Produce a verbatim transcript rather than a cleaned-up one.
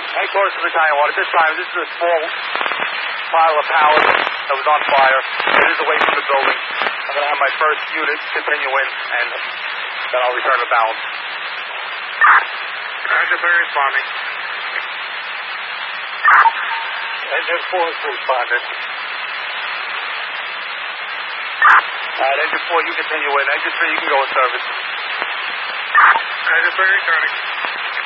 Headquarters of Battalion one. At this time, this is a small pile of power that was on fire. It is away from the building. I'm going to have my first unit continue in, and then I'll return to balance. Engine three responding. Engine four is responding. Alright, engine four, you continue in. Engine three, you can go in service. Engine three returning.